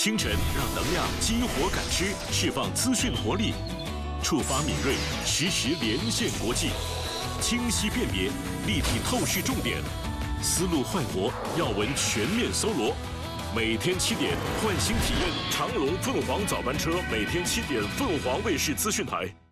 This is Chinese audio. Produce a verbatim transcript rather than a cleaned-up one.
清晨让能量激活感知，释放资讯活力，触发敏锐，实时连线国际，清晰辨别，立体透视重点，思路焕活，要闻全面搜罗。每天七点，唤醒体验长荣凤凰早班车，每天七点，凤凰卫视资讯台。